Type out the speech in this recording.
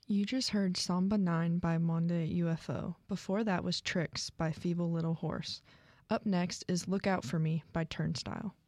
You just heard Samba 9 by Monde UFO. Before that was Tricks by Feeble Little Horse. Up next is Look Out For Me by Turnstile.